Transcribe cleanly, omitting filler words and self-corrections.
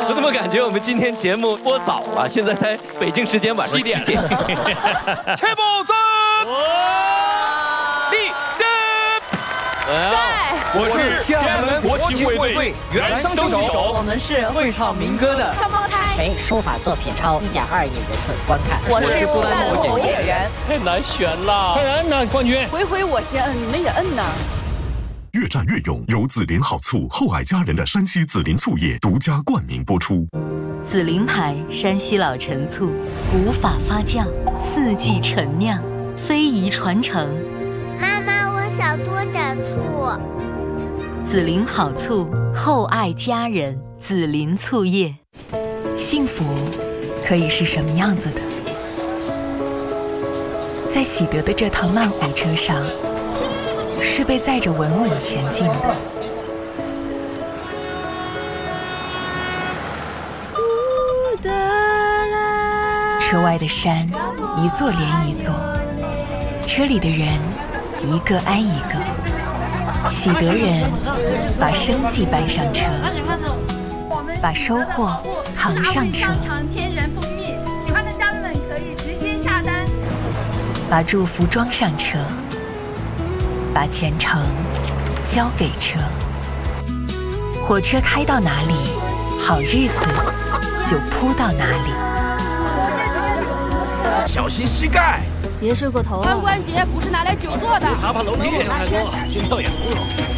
我怎么感觉我们今天节目播早了？现在才北京时间晚上7点。切布森，立正。 我是天安门国旗卫队原声球手， 我们是会唱民歌的双胞胎。 谁书法作品超1.2亿人次观看？ 我是弹幕演员。 太难选了， 快来呢，冠军！ 回回我先摁，你们也摁呐。 越战越勇，由紫林好醋厚爱佳人的山西紫林醋业独家冠名播出。 紫林牌山西老陈醋，无法发酵，4季陈酿，非遗传承。 妈妈，我想多点醋。 紫林好醋，厚爱佳人，紫林醋业。 幸福可以是什么样子的？在喜得的这趟慢火车上，是被载着稳稳前进的。车外的山，一座连一座，车里的人，一个挨一个。喜得人把生计搬上车，把收获扛上车。 天然蜂蜜，喜欢的家人们可以直接下单。 把祝福装上车，把前程交给车。火车开到哪里，好日子就铺到哪里。 小心膝盖， 别睡过头。髋关节不是拿来久坐的。 爬楼梯，心跳也从容。